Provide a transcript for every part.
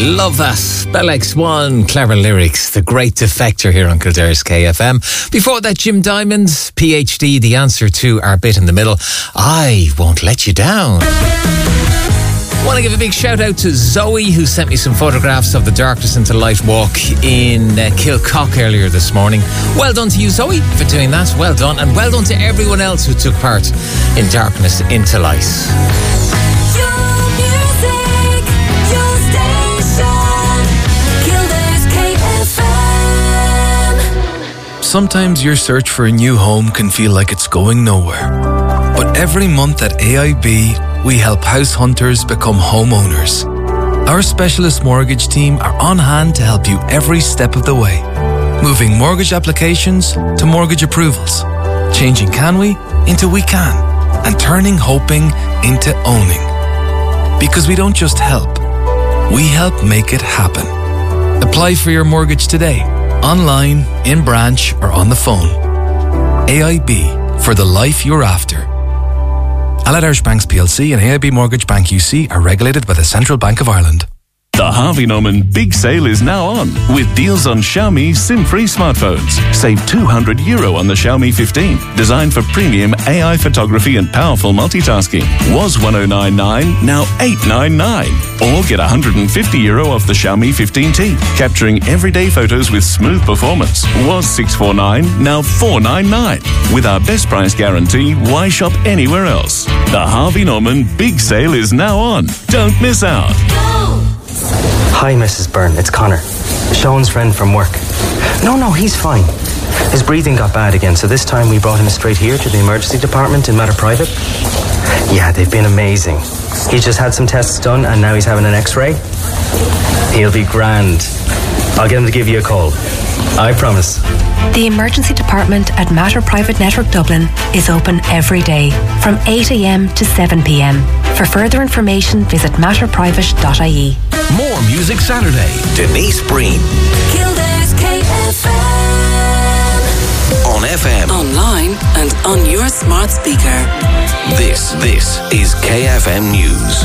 Love that. Bell X1, clever lyrics, the great defector here on Kildare's KFM. Before that, Jim Diamond's PhD, the answer to our bit in the middle, I Won't Let You Down. Want to give a big shout out to Zoe, who sent me some photographs of the Darkness into Light walk in Kilcock earlier this morning. Well done to you, Zoe, for doing that. Well done. And well done to everyone else who took part in Darkness into Light. Sometimes your search for a new home can feel like it's going nowhere. But every month at AIB, we help house hunters become homeowners. Our specialist mortgage team are on hand to help you every step of the way. Moving mortgage applications to mortgage approvals. Changing can we into we can. And turning hoping into owning. Because we don't just help, we help make it happen. Apply for your mortgage today. Online, in branch, or on the phone. AIB, for the life you're after. Allied Irish Banks PLC and AIB Mortgage Bank UC are regulated by the Central Bank of Ireland. The Harvey Norman Big Sale is now on, with deals on Xiaomi SIM-free smartphones. Save €200 on the Xiaomi 15, designed for premium AI photography and powerful multitasking. Was €1,099, now €899. Or get €150 off the Xiaomi 15T, capturing everyday photos with smooth performance. Was $649, now $499. With our best price guarantee, why shop anywhere else? The Harvey Norman Big Sale is now on. Don't miss out. Hi, Mrs. Byrne. It's Connor. Sean's friend from work. No, he's fine. His breathing got bad again, so this time we brought him straight here to the emergency department in Mater Private. Yeah, they've been amazing. He just had some tests done and now he's having an x-ray. He'll be grand. I'll get him to give you a call. I promise. The emergency department at Mater Private Network Dublin is open every day from 8 a.m. to 7 p.m. For further information, visit matterprivate.ie. More Music Saturday. Denise Breen. Kildare's KFM. On FM. Online and on your smart speaker. This is KFM News.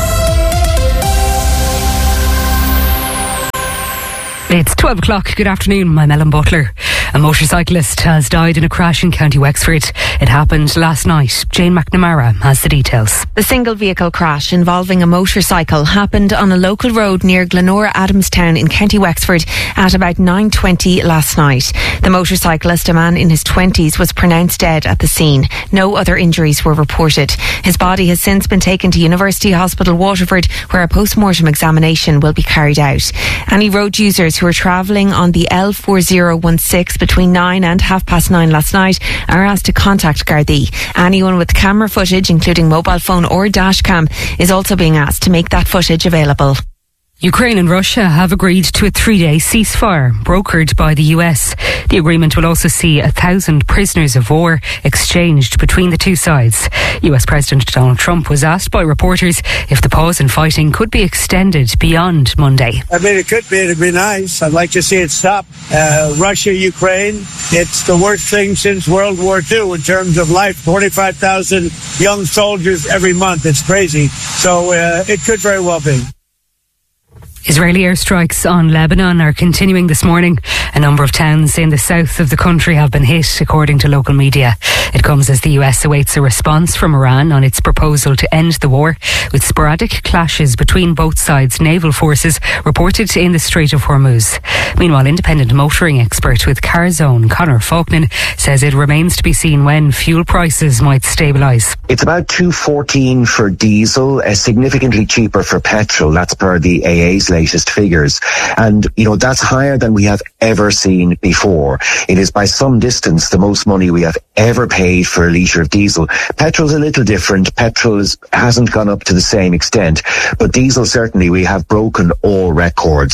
It's 12 o'clock. Good afternoon. I'm Ellen Butler. A motorcyclist has died in a crash in County Wexford. It happened last night. Jane McNamara has the details. The single vehicle crash involving a motorcycle happened on a local road near Glenora Adamstown in County Wexford at about 9:20 last night. The motorcyclist, a man in his 20s, was pronounced dead at the scene. No other injuries were reported. His body has since been taken to University Hospital Waterford, where a post-mortem examination will be carried out. Any road users who were travelling on the L4016 between 9 and 9:30 last night are asked to contact Gardaí. Anyone with camera footage, including mobile phone or dash cam, is also being asked to make that footage available. Ukraine and Russia have agreed to a 3-day ceasefire brokered by the US. The agreement will also see 1,000 prisoners of war exchanged between the two sides. US President Donald Trump was asked by reporters if the pause in fighting could be extended beyond Monday. I mean, it could be. It'd be nice. I'd like to see it stop. Russia, Ukraine, it's the worst thing since World War II in terms of life. 45,000 young soldiers every month. It's crazy. So it could very well be. Israeli airstrikes on Lebanon are continuing this morning. A number of towns in the south of the country have been hit, according to local media. It comes as the US awaits a response from Iran on its proposal to end the war, with sporadic clashes between both sides' naval forces reported in the Strait of Hormuz. Meanwhile, independent motoring expert with CarZone, Conor Faulkner, says it remains to be seen when fuel prices might stabilise. It's about $2.14 for diesel, significantly cheaper for petrol. That's per the AA's latest figures. And, that's higher than we have ever seen before. It is by some distance the most money we have ever paid for a litre of diesel. Petrol's a little different. Petrol hasn't gone up to the same extent. But diesel, certainly, we have broken all records.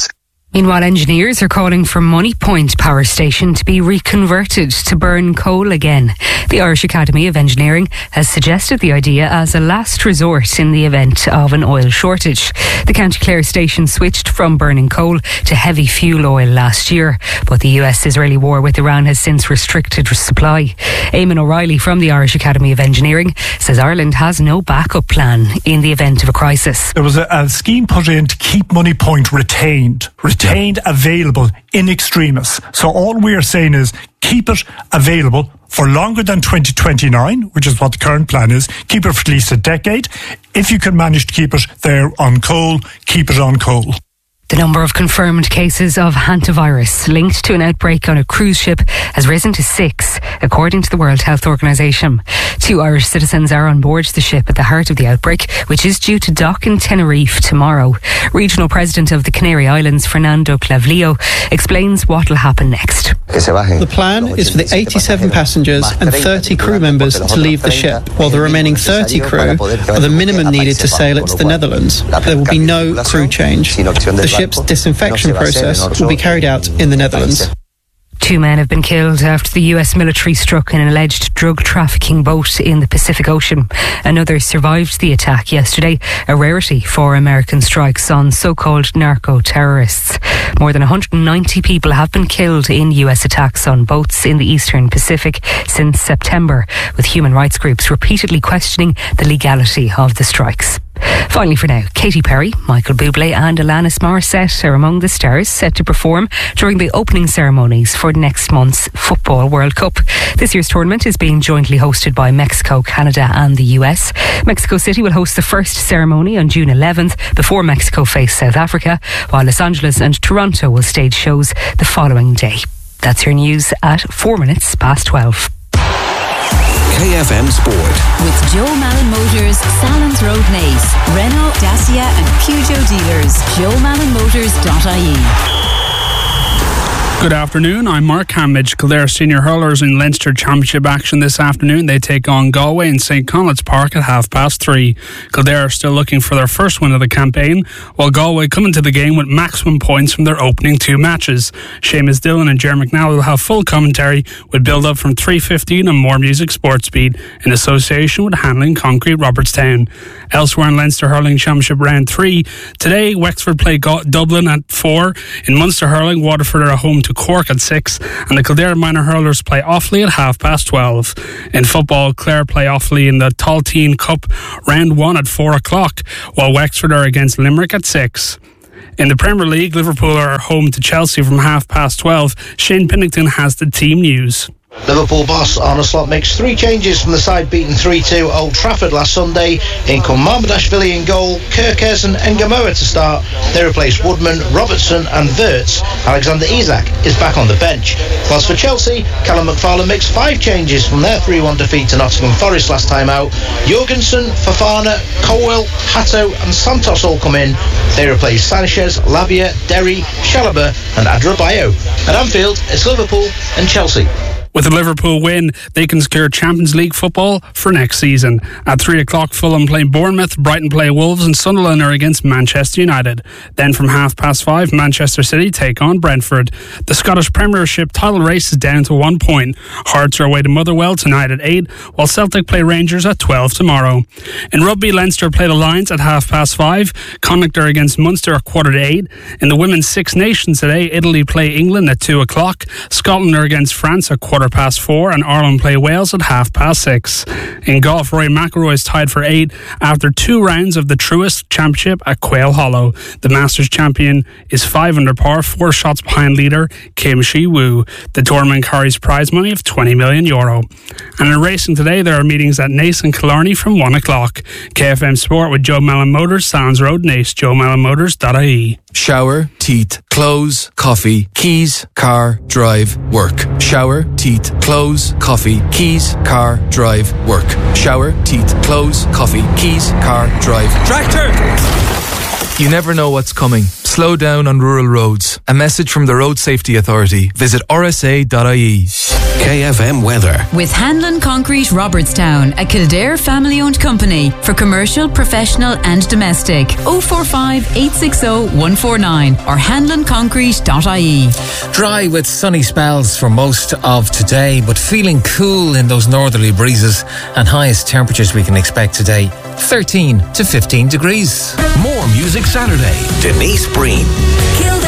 Meanwhile, engineers are calling for Moneypoint Power Station to be reconverted to burn coal again. The Irish Academy of Engineering has suggested the idea as a last resort in the event of an oil shortage. The County Clare station switched from burning coal to heavy fuel oil last year, but the US-Israeli war with Iran has since restricted supply. Eamon O'Reilly from the Irish Academy of Engineering says Ireland has no backup plan in the event of a crisis. There was a scheme put in to keep Moneypoint retained, available in extremis. So all we're saying is keep it available for longer than 2029, which is what the current plan is. Keep it for at least a decade. If you can manage to keep it there on coal, keep it on coal. The number of confirmed cases of hantavirus linked to an outbreak on a cruise ship has risen to 6, according to the World Health Organization. 2 Irish citizens are on board the ship at the heart of the outbreak, which is due to dock in Tenerife tomorrow. Regional President of the Canary Islands, Fernando Clavlio, explains what will happen next. The plan is for the 87 passengers and 30 crew members to leave the ship, while the remaining 30 crew are the minimum needed to sail it to the Netherlands. There will be no crew change. The ship's disinfection process will be carried out in the Netherlands. 2 men have been killed after the US military struck an alleged drug trafficking boat in the Pacific Ocean. Another survived the attack yesterday, a rarity for American strikes on so-called narco-terrorists. More than 190 people have been killed in US attacks on boats in the Eastern Pacific since September, with human rights groups repeatedly questioning the legality of the strikes. Finally for now, Katy Perry, Michael Bublé and Alanis Morissette are among the stars set to perform during the opening ceremonies for next month's Football World Cup. This year's tournament is being jointly hosted by Mexico, Canada and the US. Mexico City will host the first ceremony on June 11th before Mexico face South Africa, while Los Angeles and Toronto will stage shows the following day. That's your news at 12:04. KFM Sport. With Joe Malin Motors, Salons Road Naas, Renault, Dacia and Peugeot dealers. JoeMalinMotors.ie. Good afternoon, I'm Mark Hambidge. Kildare Senior Hurlers in Leinster Championship action this afternoon. They take on Galway in St. Conleth's Park at 3:30. Kildare are still looking for their first win of the campaign, while Galway come into the game with maximum points from their opening 2 matches. Seamus Dillon and Ger McNally will have full commentary with build-up from 3:15 on More Music Sports Speed in association with Handling Concrete Robertstown. Elsewhere in Leinster Hurling Championship Round 3, today Wexford play Dublin at 4. In Munster Hurling, Waterford are home to Cork at 6, and the Kildare Minor Hurlers play Offaly at 12:30. In football, Clare play Offaly in the Talteen Cup Round 1 at 4 o'clock, while Wexford are against Limerick at 6. In the Premier League, Liverpool are home to Chelsea from 12:30. Shane Pennington has the team news. Liverpool boss Arne Slot makes 3 changes from the side beaten 3-2 Old Trafford last Sunday. In come Mamardashvili in goal, Kirkeisen and Gamoa to start. They replace Woodman, Robertson and Wirtz. Alexander Isak is back on the bench. Whilst for Chelsea, Callum McFarlane makes 5 changes from their 3-1 defeat to Nottingham Forest last time out. Jorgensen, Fofana, Colwell, Hatto and Santos all come in. They replace Sanchez, Lavia, Derry, Chalobah and Adrabayo. At Anfield, it's Liverpool and Chelsea. With a Liverpool win, they can secure Champions League football for next season. At 3 o'clock, Fulham play Bournemouth, Brighton play Wolves and Sunderland are against Manchester United. Then from 5:30, Manchester City take on Brentford. The Scottish Premiership title race is down to 1 point. Hearts are away to Motherwell tonight at 8, while Celtic play Rangers at 12 tomorrow. In rugby, Leinster play the Lions at 5:30. Connacht are against Munster at 7:45. In the Women's Six Nations today, Italy play England at 2 o'clock. Scotland are against France at 4:15 and Ireland play Wales at 6:30. In golf, Rory McIlroy is tied for 8 after 2 rounds of the Truist Championship at Quail Hollow. The Masters champion is 5 under par, 4 shots behind leader Kim Shi-woo. The tournament carries prize money of €20 million. And in racing today, there are meetings at Naas and Killarney from 1 o'clock. KFM Sport with Joe Malin Motors, Sands Road, Naas, JoeMalinMotors.ie. Shower, teeth, clothes, coffee, keys, car, drive, work. Shower, teeth, clothes, coffee, keys, car, drive, work. Shower, teeth, clothes, coffee, keys, car, drive. Tractor! You never know what's coming. Slow down on rural roads. A message from the Road Safety Authority. Visit rsa.ie. KFM weather. With Hanlon Concrete Robertstown, a Kildare family-owned company for commercial, professional and domestic. 045 860 149 or hanlonconcrete.ie. Dry with sunny spells for most of today, but feeling cool in those northerly breezes, and highest temperatures we can expect today, 13 to 15 degrees. More Music Saturday. Denise Breen.